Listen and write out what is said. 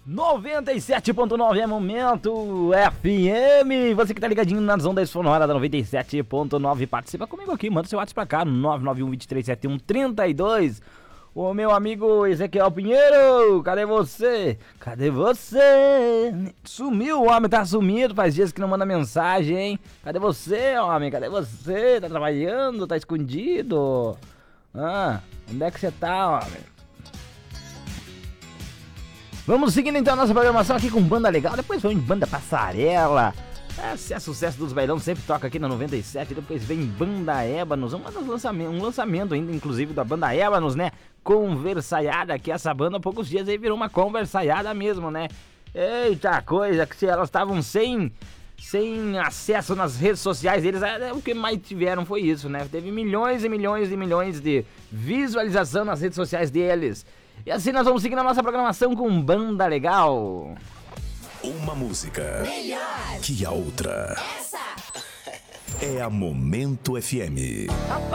97.9 é Momento FM. Você que tá ligadinho na Zona Sonora da 97.9, participa comigo aqui, manda seu WhatsApp pra cá, 991-2371-32. O meu amigo Ezequiel Pinheiro, cadê você? Cadê você? Sumiu, o homem tá sumido, faz dias que não manda mensagem, hein? Cadê você, homem? Cadê você? Tá trabalhando? Tá escondido? Onde é que você tá, homem? Vamos seguindo então a nossa programação aqui com banda legal, depois vem banda passarela. Se é sucesso dos bailão, sempre toca aqui na 97, depois vem Banda Ébanos, um lançamento ainda, inclusive, da Banda Ébanos, né? Conversaiada, que essa banda há poucos dias aí virou uma conversaiada mesmo, né? Eita coisa, que se elas estavam sem acesso nas redes sociais deles, o que mais tiveram foi isso, né? Teve milhões e milhões e milhões de visualização nas redes sociais deles. E assim nós vamos seguir na nossa programação com Banda Legal. Uma música melhor que a outra. Essa É a Momento FM. Rapaz,